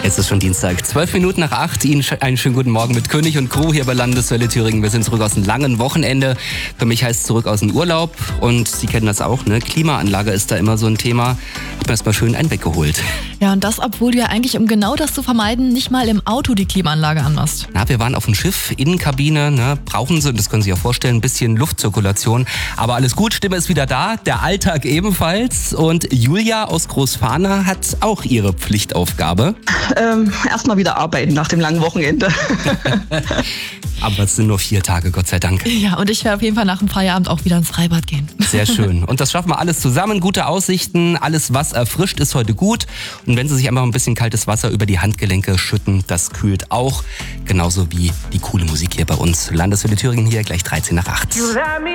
Es ist schon Dienstag, 12 Minuten nach 8. Ihnen einen schönen guten Morgen mit König und Crew hier bei Landeswelle Thüringen. Wir sind zurück aus einem langen Wochenende. Für mich heißt es zurück aus dem Urlaub. Und Sie kennen das auch, ne? Klimaanlage ist da immer so ein Thema. Hab mir erstmal schön einen weggeholt. Ja, und das, obwohl du ja eigentlich, um genau das zu vermeiden, nicht mal im Auto die Klimaanlage anmachst. Na, wir waren auf dem Schiff, Innenkabine, ne? Brauchen Sie, das können Sie sich ja vorstellen, ein bisschen Luftzirkulation. Aber alles gut, Stimme ist wieder da, der Alltag ebenfalls. Und Julia aus Großfahna hat auch ihre Pflichtaufgabe. Erstmal wieder arbeiten nach dem langen Wochenende. Aber es sind nur 4 Tage, Gott sei Dank. Ja, und ich werde auf jeden Fall nach dem Feierabend auch wieder ins Freibad gehen. Sehr schön. Und das schaffen wir alles zusammen. Gute Aussichten, alles was erfrischt ist heute gut. Und wenn Sie sich einfach ein bisschen kaltes Wasser über die Handgelenke schütten, das kühlt auch. Genauso wie die coole Musik hier bei uns. Landeswelle Thüringen hier, gleich 13 nach 8.